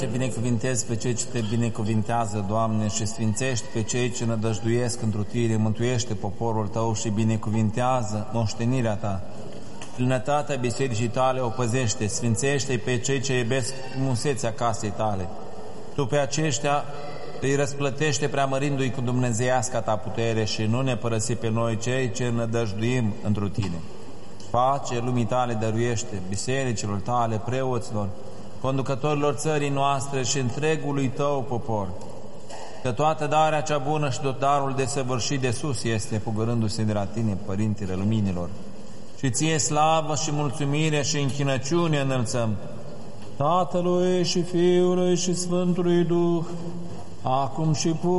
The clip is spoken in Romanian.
ce binecuvintezi pe cei ce te binecuvintează, Doamne, și sfințești pe cei ce nădăjduiesc întru Tine, mântuiește poporul Tău și binecuvintează moștenirea Ta. Plinătatea bisericii Tale o păzește, sfințește pe cei ce iubesc frumusețea casei Tale. Tu pe aceștia îi răsplătește preamărindu-i cu dumnezeiasca Ta putere și nu ne părăsi pe noi cei ce nădăjduim întru Tine. Pace lumii Tale dăruiește, bisericilor Tale, preoților, conducătorilor țării noastre și întregului Tău popor. Că toată darea cea bună și tot darul desăvârșit de sus este, pogorându-se de la Tine, Părintele Luminilor. Și Ție slavă și mulțumire și închinăciune înălțăm, Tatălui și Fiului și Sfântului Duh, acum și